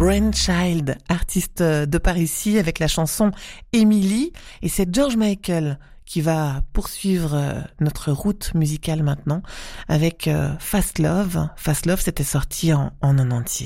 Brainchild, artiste de par ici avec la chanson Emily, et c'est George Michael qui va poursuivre notre route musicale maintenant avec Fast Love. Fast Love, c'était sorti en 96.